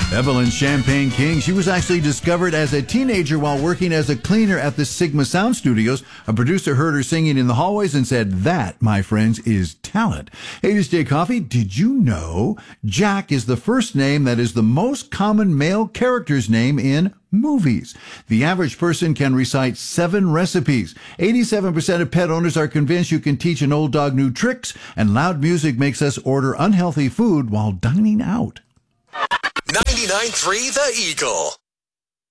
Evelyn Champagne King, she was actually discovered as a teenager while working as a cleaner at the Sigma Sound Studios. A producer heard her singing in the hallways and said, "That, my friends, is talent." Hey, this is Jay Coffee. Did you know Jack is the first name that is the most common male character's name in movies? The average person can recite 7 recipes. 87% of pet owners are convinced you can teach an old dog new tricks, and loud music makes us order unhealthy food while dining out. 99.3 The Eagle.